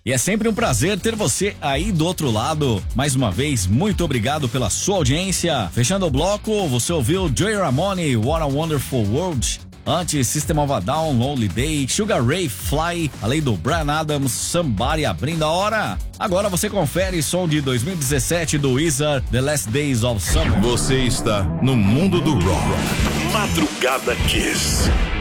E é sempre um prazer ter você aí do outro lado. Mais uma vez, muito obrigado pela sua audiência. Fechando o bloco, você ouviu Joey Ramone, What a Wonderful World. Antes, System of a Down, Lonely Day, Sugar Ray, Fly, além do Bryan Adams, Somebody abrindo a hora. Agora você confere som de 2017 do Weezer, The Last Days of Summer. Você está no mundo do rock. Madrugada Kiss.